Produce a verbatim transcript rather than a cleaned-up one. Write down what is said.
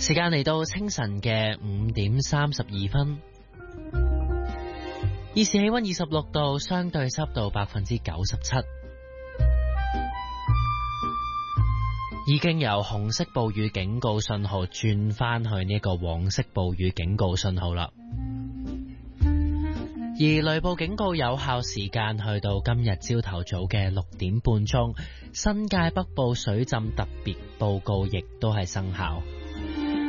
時間嚟到清晨嘅五點三十二分，現時氣溫二十六度，相對濕度百分之九十七，已經由紅色暴雨警告信號轉翻去呢個黃色暴雨警告信號啦。而雷暴警告有效時間去到今日朝頭早嘅六點半鐘，新界北部水浸特別報告亦都係生效。